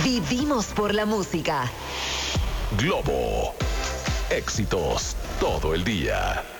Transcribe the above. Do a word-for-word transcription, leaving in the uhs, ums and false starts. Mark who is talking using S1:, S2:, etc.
S1: Vivimos por la música.
S2: Globo. Éxitos todo el día.